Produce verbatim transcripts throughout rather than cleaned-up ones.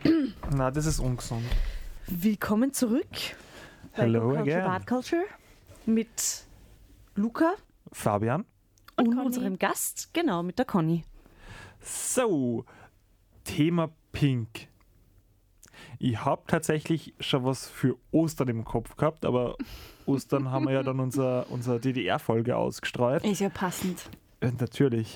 Na, das ist ungesund. Willkommen zurück bei Hello Culture again. Bad Culture mit Luca Fabian. und, Und Conny. unserem Gast, genau, mit der Conny. So, Thema Pink. Ich habe tatsächlich schon was für Ostern im Kopf gehabt, aber Ostern haben wir ja dann unser, unsere D D R-Folge ausgestreut. Ist ja passend. Äh, natürlich.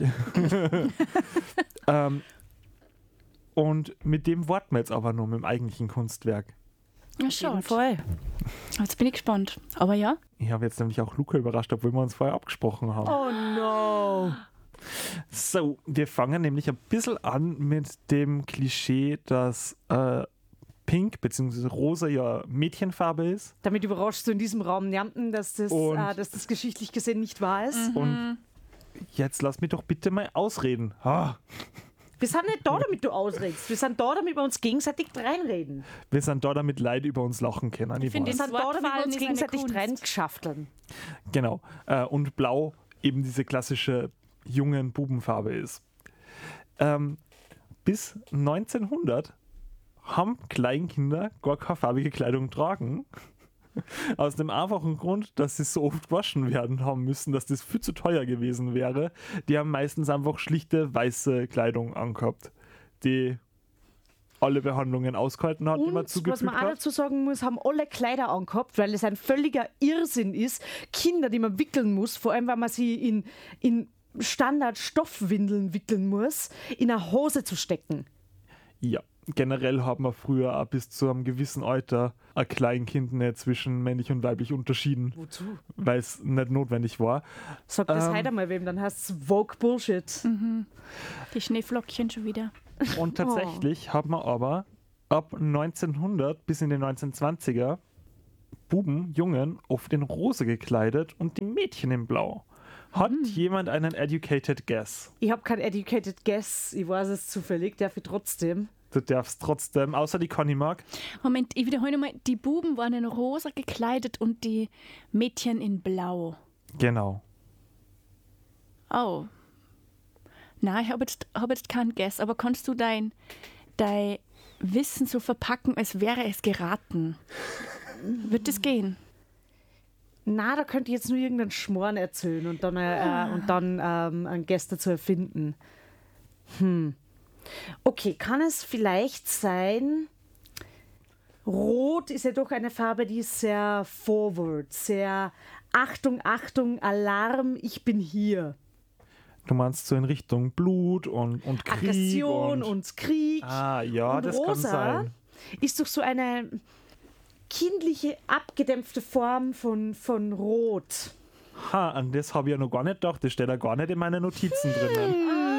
ähm, und mit dem warten wir jetzt aber nur mit dem eigentlichen Kunstwerk. Ja, Auf jeden schau. Fall. Jetzt bin ich gespannt. Aber ja. Ich habe jetzt nämlich auch Luca überrascht, obwohl wir uns vorher abgesprochen haben. Oh no! So, wir fangen nämlich ein bisschen an mit dem Klischee, dass äh, Pink bzw. Rosa ja Mädchenfarbe ist. Damit überraschst du in diesem Raum niemanden, dass das, Und- äh, dass das geschichtlich gesehen nicht wahr ist. Und jetzt lass mich doch bitte mal ausreden. Ah, Wir sind nicht da, damit du ausredest. Wir sind da, damit wir uns gegenseitig reinreden. wir sind da, damit Leute über uns lachen können. Ich finde weiß. Wir sind da, damit wir Wortfallen uns ist eine gegenseitig Kunst. reingeschafteln. Genau. Äh, und Blau eben diese klassische jungen Bubenfarbe ist. Ähm, bis neunzehnhundert haben Kleinkinder gar keine farbige Kleidung tragen. Aus dem einfachen Grund, dass sie so oft waschen werden haben müssen, dass das viel zu teuer gewesen wäre. Die haben meistens einfach schlichte weiße Kleidung angehabt, die alle Behandlungen ausgehalten hat, die man Und was zugefügt man auch hat. dazu sagen muss, haben alle Kleider angehabt, weil es ein völliger Irrsinn ist, Kinder, die man wickeln muss, vor allem, wenn man sie in, in Standard-Stoffwindeln wickeln muss, in eine Hose zu stecken. Ja, generell hat man früher auch bis zu einem gewissen Alter ein Kleinkind nicht zwischen männlich und weiblich unterschieden, Wozu? weil es nicht notwendig war. Sag das Ähm. heute mal wem, dann heißt es Vogue Bullshit. Die Schneeflockchen schon wieder. Und tatsächlich hat man aber ab neunzehnhundert bis in die neunzehnhundertzwanziger Buben, Jungen oft in Rosa gekleidet und die Mädchen in Blau. Hat jemand einen educated guess? Ich habe kein educated guess, ich weiß es zufällig, darf ich trotzdem. Du darfst trotzdem, außer die Conny mag. Moment, ich wiederhole nochmal. Die Buben waren in rosa gekleidet und die Mädchen in blau. Genau. Oh. Nein, ich habe jetzt, hab jetzt keinen Guess, aber kannst du dein, dein Wissen so verpacken, als wäre es geraten? Wird das gehen? Na, da könnte ich jetzt nur irgendeinen Schmoren erzählen und dann, äh, und dann ähm, einen Guess dazu erfinden. Hm. Okay, kann es vielleicht sein, Rot ist ja doch eine Farbe, die ist sehr forward, sehr Achtung, Achtung, Alarm, ich bin hier. Du meinst so in Richtung Blut und, und Krieg. Aggression und, und Krieg. Ah, ja, und das kann Rosa sein. ist doch so eine kindliche, abgedämpfte Form von, von Rot. Ha, an das habe ich ja noch gar nicht gedacht. Das steht ja gar nicht in meinen Notizen drinnen.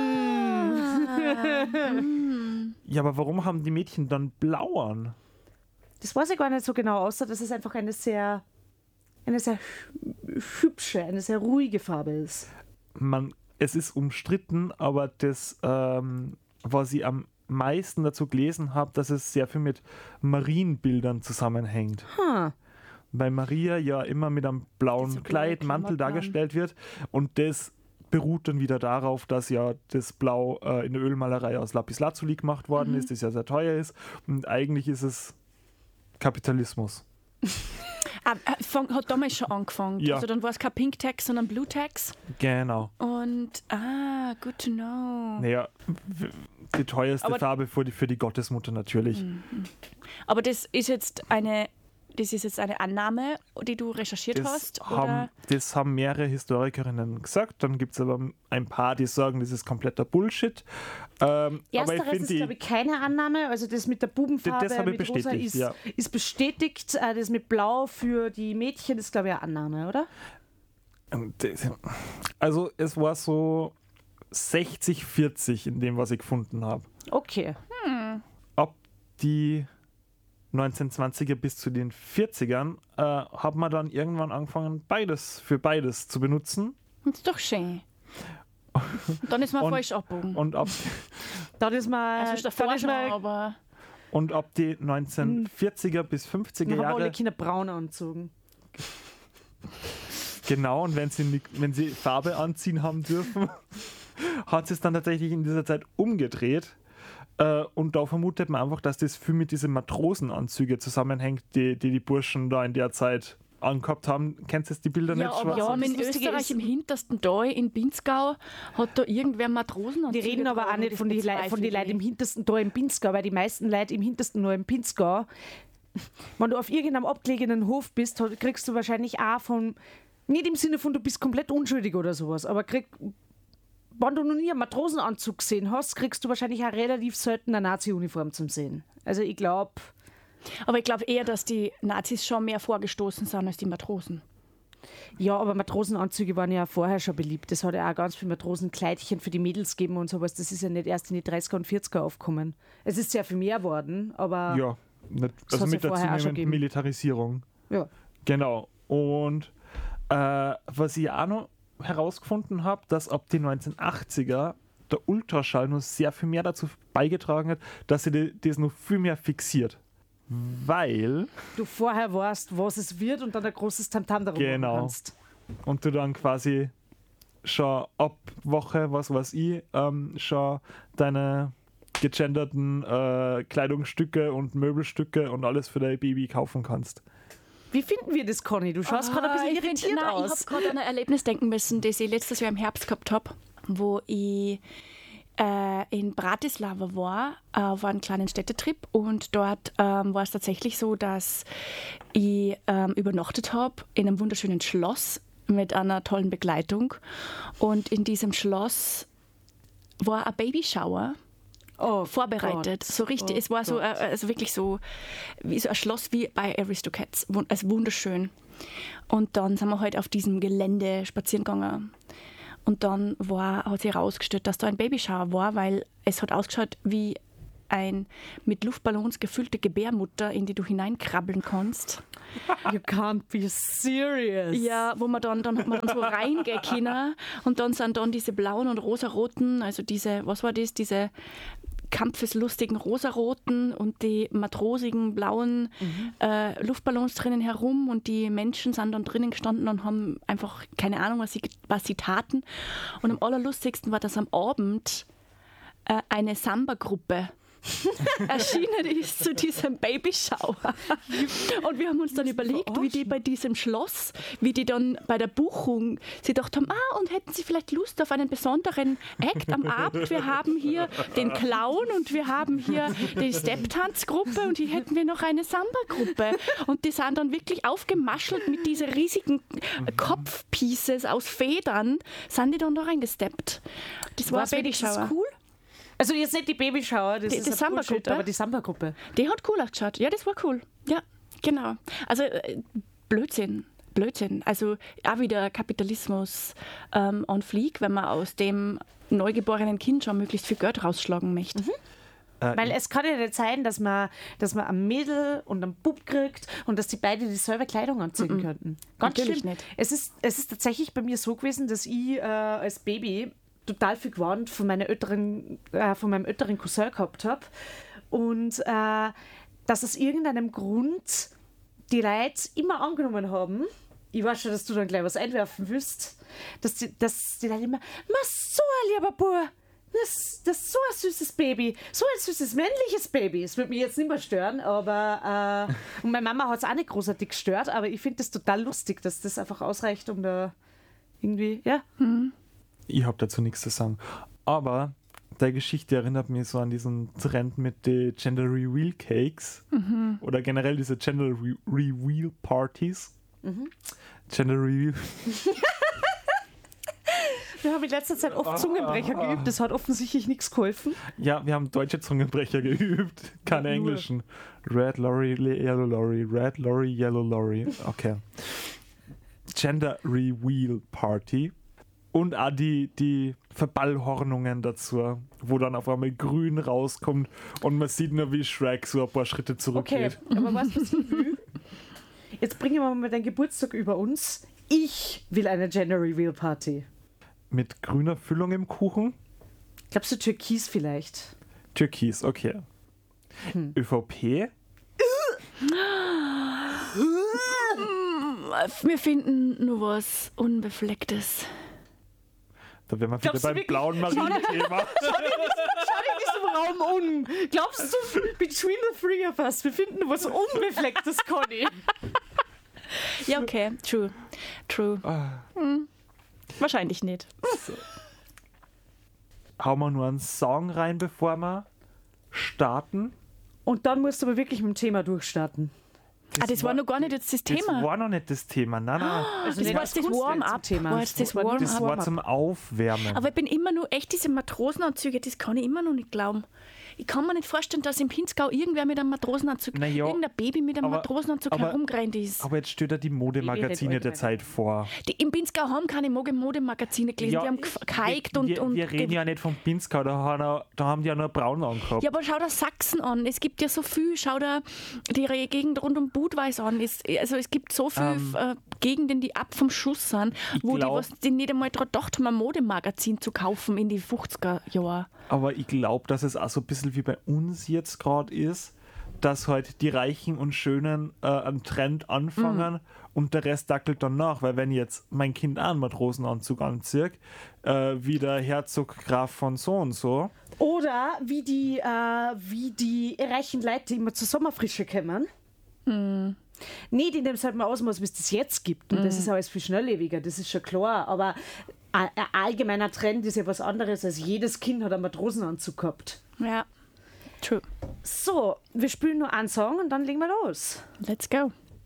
Ja, aber warum haben die Mädchen dann blau an? Das weiß ich gar nicht so genau, außer dass es einfach eine sehr, eine sehr hü- hübsche, eine sehr ruhige Farbe ist. Man, es ist umstritten, aber das, ähm, was ich am meisten dazu gelesen habe, dass es sehr viel mit Marienbildern zusammenhängt. Ha. Weil Maria ja immer mit einem blauen Diese blaue Kleid, Mantel Klamotten dargestellt wird und das beruht dann wieder darauf, dass ja das Blau äh, in der Ölmalerei aus Lapislazuli gemacht worden ist, das ja sehr teuer ist und eigentlich ist es Kapitalismus. Ah, äh, fang, hat damals schon angefangen. Ja. Also dann war es kein Pink Tax, sondern Blue Tax. Genau. Und, ah, good to know. Naja, w- die teuerste Aber- Farbe für die, für die Gottesmutter natürlich. Aber das ist jetzt eine, das ist jetzt eine Annahme, die du recherchiert Das hast? haben, Oder? das haben mehrere Historikerinnen gesagt. Dann gibt es aber ein paar, die sagen, das ist kompletter Bullshit. Ähm, aber ich Ersteres finde ist, die. glaube ich, keine Annahme. Also das mit der Bubenfarbe, Das habe ich mit Rosa bestätigt, ist, ja. ist bestätigt. Äh, Das mit Blau für die Mädchen ist, glaube ich, eine Annahme, oder? Ähm, das- Also es war so sechzig vierzig in dem, was ich gefunden habe. Okay. Ab die neunzehnhundertzwanziger bis zu den vierzigern äh, hat man dann irgendwann angefangen, beides für beides zu benutzen. Das ist doch schön. Dann ist man Und- falsch abgebogen. Und ab, Dann ist man, Also ist dann davor ist schon, man, aber und ab die neunzehnhundertvierziger bis fünfziger dann haben alle Jahre. Kinder braun anzogen. Genau, und wenn sie, nicht- wenn sie Farbe anziehen haben dürfen, hat sie es dann tatsächlich in dieser Zeit umgedreht. Äh, und da vermutet man einfach, dass das viel mit diesen Matrosenanzügen zusammenhängt, die, die die Burschen da in der Zeit angehabt haben. Kennst du jetzt die Bilder Ja, nicht? aber Schwarz? ja, das in Lustige Österreich ist- im hintersten Tal in Pinzgau hat da irgendwer Matrosen. Die reden aber auch nicht von den Lei- von den Leuten im hintersten Tor im Pinzgau, weil die meisten Leute im hintersten Tor im Pinzgau, wenn du auf irgendeinem abgelegenen Hof bist, hat- kriegst du wahrscheinlich auch von, nicht im Sinne von, du bist komplett unschuldig oder sowas, aber krieg, wenn du noch nie einen Matrosenanzug gesehen hast, kriegst du wahrscheinlich auch relativ selten eine Nazi-Uniform zum Sehen. Also ich glaube, Aber ich glaube eher, dass die Nazis schon mehr vorgestoßen sind als die Matrosen. ja, aber Matrosenanzüge waren ja vorher schon beliebt. Es hat ja auch ganz viele Matrosenkleidchen für die Mädels gegeben und sowas. Das ist ja nicht erst in die dreißiger und vierziger aufgekommen. Es ist sehr viel mehr geworden, aber Ja, nicht, Das also hat's mit ja der vorher auch schon zunehmenden gegeben. Militarisierung. ja. Genau. Und äh, was ich auch noch herausgefunden habe, dass ab den neunzehnhundertachtziger der Ultraschall noch sehr viel mehr dazu beigetragen hat, dass sie die- das noch viel mehr fixiert. Weil, du vorher weißt, was es wird und dann ein großes Tamtam darum machen Genau. kannst. und du dann quasi schon ab Woche, was weiß ich, ähm, schon deine gegenderten äh, Kleidungsstücke und Möbelstücke und alles für dein Baby kaufen kannst. Wie finden wir das, Conny? Du schaust gerade ein bisschen Ah, ich find- irritiert nein, aus. Ich habe gerade an ein Erlebnis denken müssen, das ich letztes Jahr im Herbst gehabt habe, wo ich äh, in Bratislava war, äh, auf einem kleinen Städtetrip, und dort ähm, war es tatsächlich so, dass ich ähm, übernachtet habe in einem wunderschönen Schloss mit einer tollen Begleitung, und in diesem Schloss war ein Babyshower Oh vorbereitet. Gott. So richtig, Oh es war so, äh, Gott. also wirklich so, wie so ein Schloss wie bei Aristocats, Wun- also wunderschön. Und dann sind wir halt auf diesem Gelände spazieren gegangen. Und dann war, hat sich herausgestellt, dass da ein Babyshower war, weil es hat ausgeschaut wie ein mit Luftballons gefüllte Gebärmutter, in die du hineinkrabbeln kannst. You can't be serious. Ja, wo man dann, dann hat man dann so reingehen können, und dann sind dann diese blauen und rosaroten, also diese, was war das, diese kampfeslustigen rosaroten und die matrosigen blauen äh, Luftballons drinnen herum, und die Menschen sind dann drinnen gestanden und haben einfach keine Ahnung, was sie, was sie taten. Und am allerlustigsten war, dass am Abend äh, eine Samba-Gruppe erschienen ist zu diesem Babyshower. Und wir haben uns dann überlegt, wie die bei diesem Schloss, wie die dann bei der Buchung sie gedacht haben, ah, und hätten sie vielleicht Lust auf einen besonderen Act am Abend? Wir haben hier den Clown und wir haben hier die Step-Tanz-Gruppe und hier hätten wir noch eine Samba-Gruppe. Und die sind dann wirklich aufgemaschelt mit diesen riesigen Kopfpieces aus Federn, sind die dann da reingesteppt. Das war ein Was wenigstens Babyshower. cool? Also jetzt nicht die Babyshower, das Die- ist die ein Samba-Gruppe? Bullshit, aber die Samba-Gruppe. Die hat cool ausgeschaut. Ja, das war cool. Ja, genau. Also äh, Blödsinn. Blödsinn. Also auch wieder Kapitalismus ähm, on fleek, wenn man aus dem neugeborenen Kind schon möglichst viel Geld rausschlagen möchte. Äh, Weil es kann ja nicht sein, dass man, dass man ein Mädel und einen Bub kriegt und dass die beide dieselbe Kleidung anziehen könnten. Ganz Natürlich schlimm. nicht. Es ist, es ist tatsächlich bei mir so gewesen, dass ich äh, als Baby total viel gewarnt von, meiner älteren, äh, von meinem älteren Cousin gehabt habe. Und äh, dass aus irgendeinem Grund die Leute immer angenommen haben, ich weiß schon, dass du dann gleich was einwerfen willst, dass die, dass die Leute immer, ma so ein lieber Bub, das, das ist so ein süßes Baby, so ein süßes männliches Baby. Es würde mich jetzt nicht mehr stören, aber äh, und meine Mama hat es auch nicht großartig gestört, aber ich finde das total lustig, dass das einfach ausreicht, um da irgendwie, ja. Ich habe dazu nichts zu sagen. Aber der Geschichte erinnert mich so an diesen Trend mit den Gender Reveal Cakes oder generell diese Gender Re Reveal Parties. Gender Reveal. Wir haben in letzter Zeit oft Zungenbrecher geübt, das hat offensichtlich nichts geholfen. Ja, wir haben deutsche Zungenbrecher geübt, keine Ja, nur. englischen. Red Lorry, Yellow Lorry, Red Lorry, Yellow Lorry. Okay. Gender Reveal Party. Und auch die, die Verballhornungen dazu, wo dann auf einmal grün rauskommt und man sieht nur, wie Shrek so ein paar Schritte Okay, zurückgeht. aber was was ich will? Jetzt bringen wir mal deinen Geburtstag über uns. Ich will eine Gender Reveal Party. Mit grüner Füllung im Kuchen. Glaubst du Türkis vielleicht? Türkis, okay. ÖVP? Wir finden nur was Unbeflecktes. Da wären wir wieder Glaubst du beim wirklich? blauen Marien-Thema. Schau dir diese Traum un. Glaubst du, between the three of us, wir finden was Unbeflecktes, Conny? Ja, okay, true. True. Hm. Wahrscheinlich nicht. So. Hauen wir nur einen Song rein, bevor wir starten. Und dann musst du aber wirklich mit dem Thema durchstarten. Das ah, das war, war noch gar nicht jetzt das Thema. Das war noch nicht das Thema, nein, nein. Also das war jetzt das Warm-up. War jetzt das Warm-up. Das war zum Aufwärmen. Aber ich bin immer nur, echt diese Matrosenanzüge, das kann ich immer noch nicht glauben. Ich kann mir nicht vorstellen, dass im Pinzgau irgendwer mit einem Matrosenanzug, ja, irgendein Baby mit einem aber, Matrosenanzug aber, herumgerannt ist. Aber jetzt steht ja die Modemagazine der Zeit vor. Die im Pinzgau haben keine Modemagazine gelesen, ja, die haben geheigt und... Wir, und wir reden ja nicht vom Pinzgau, da haben, da haben die ja nur braun angehabt. Ja, aber schau dir Sachsen an, es gibt ja so viel, schau dir die Gegend rund um Budweis an. Es, also es gibt so viele ähm, äh, Gegenden, die ab vom Schuss sind, wo glaub, die, was, die nicht einmal daran gedacht haben, ein Modemagazin zu kaufen in die fünfziger Jahre. Aber ich glaube, dass es auch so ein bisschen wie bei uns jetzt gerade ist, dass halt die Reichen und Schönen äh, einen Trend anfangen mm. und der Rest dackelt dann nach. Weil wenn jetzt mein Kind auch einen Matrosenanzug anzieht, äh, wie der Herzog Graf von so und so. Oder wie die, äh, wie die reichen Leute, die immer zur Sommerfrische kommen. Mm. Nicht in dem selben Ausmaß, wie es das jetzt gibt. Und mm. das ist alles viel schnelllebiger, das ist schon klar. Aber ein allgemeiner Trend ist ja was anderes, als jedes Kind hat einen Matrosenanzug gehabt. Ja, true. So, wir spielen nur einen Song und dann legen wir los. Let's go.